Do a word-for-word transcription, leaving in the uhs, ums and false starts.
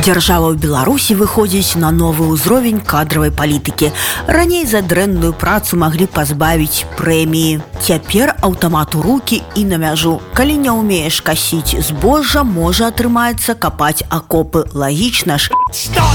Дзяржава ў Беларусі выходзіць на новы ўзровень кадравай палітыкі. Раней за дрэнную працу маглі пазбавіць прэміі. Цяпер аўтамат у рукі і на мяжу. Калі не ўмееш касіць збожжа, можа атрымаецца капаць акопы. Лагічна ж.